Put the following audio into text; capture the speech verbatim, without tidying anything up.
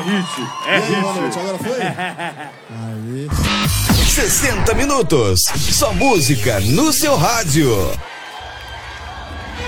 hit, é aí, hit. boa noite, agora foi? Aí. sessenta minutos, só música no seu rádio.